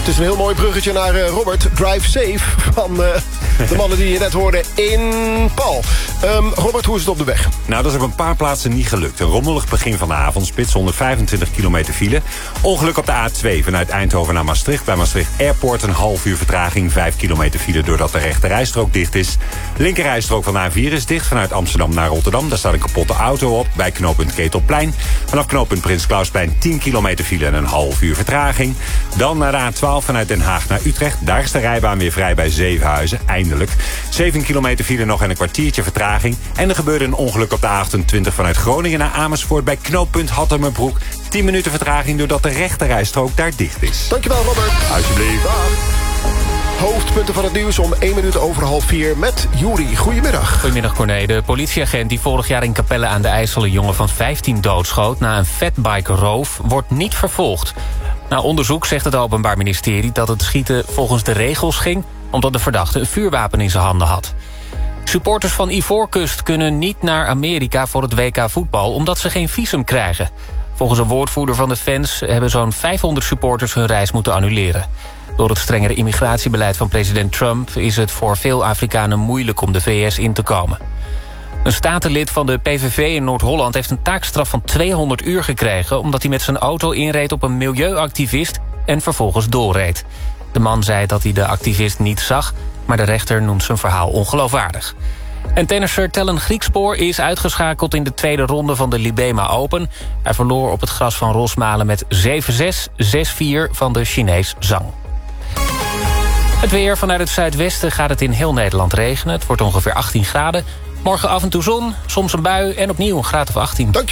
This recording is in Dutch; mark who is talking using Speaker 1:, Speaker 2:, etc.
Speaker 1: Het is een heel mooi bruggetje naar Robert. Drive Safe van de mannen die je net hoorde in Paul. Robert, hoe is het op de weg?
Speaker 2: Nou, dat is op een paar plaatsen niet gelukt. Een rommelig begin van de avondspits, 125 kilometer file. Ongeluk op de A2 vanuit Eindhoven naar Maastricht. Bij Maastricht Airport een half uur vertraging, 5 kilometer file doordat de rechte rijstrook dicht is. Linkerrijstrook van de A4 is dicht vanuit Amsterdam naar Rotterdam. Daar staat een kapotte auto op bij knooppunt Ketelplein. Vanaf knooppunt Prins Klausplein 10 kilometer file en een half uur vertraging. Dan naar de A12 vanuit Den Haag naar Utrecht. Daar is de rijbaan weer vrij bij Zevenhuizen, eindelijk. 7 kilometer file nog en een kwartiertje vertraging. En er gebeurde een ongeluk op de A28 vanuit Groningen naar Amersfoort bij knooppunt Hattemerbroek. 10 minuten vertraging doordat de rechterrijstrook daar dicht is.
Speaker 1: Dankjewel, Robert.
Speaker 2: Alsjeblieft.
Speaker 1: Dag. Hoofdpunten van het nieuws om 1 minuut over 3:30 met Juri. Goedemiddag.
Speaker 3: Goedemiddag, Corné. De politieagent die vorig jaar in Capelle aan de IJssel een jongen van 15 doodschoot na een fatbike-roof wordt niet vervolgd. Na onderzoek zegt het Openbaar Ministerie dat het schieten volgens de regels ging, omdat de verdachte een vuurwapen in zijn handen had. Supporters van Ivoorkust kunnen niet naar Amerika voor het WK voetbal, omdat ze geen visum krijgen. Volgens een woordvoerder van de fans hebben zo'n 500 supporters hun reis moeten annuleren. Door het strengere immigratiebeleid van president Trump is het voor veel Afrikanen moeilijk om de VS in te komen. Een statenlid van de PVV in Noord-Holland heeft een taakstraf van 200 uur gekregen, omdat hij met zijn auto inreed op een milieuactivist en vervolgens doorreed. De man zei dat hij de activist niet zag, maar de rechter noemt zijn verhaal ongeloofwaardig. En tennisser Tellen Griekspoor is uitgeschakeld in de tweede ronde van de Libema Open. Hij verloor op het gras van Rosmalen met 7-6, 6-4 van de Chinees Zhang. Het weer. Vanuit het zuidwesten gaat het in heel Nederland regenen. Het wordt ongeveer 18 graden. Morgen af en toe zon, soms een bui en opnieuw een graad of 18.
Speaker 1: Dankjewel.